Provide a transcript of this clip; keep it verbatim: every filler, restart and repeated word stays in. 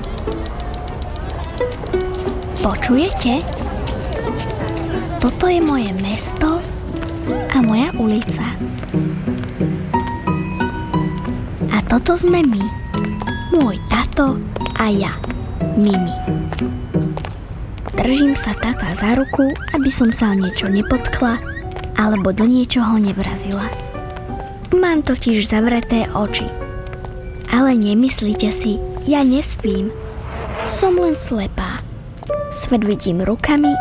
Počujete? Toto je moje mesto a moja ulica. A toto sme my. Môj tato a ja, Mimi. Držím sa tata za ruku, aby som sa o niečo nepotkla alebo do niečoho nevrazila. Mám totiž zavreté oči. Ale nemyslíte si, ja nespím. Som len slepá. Svet vidím rukami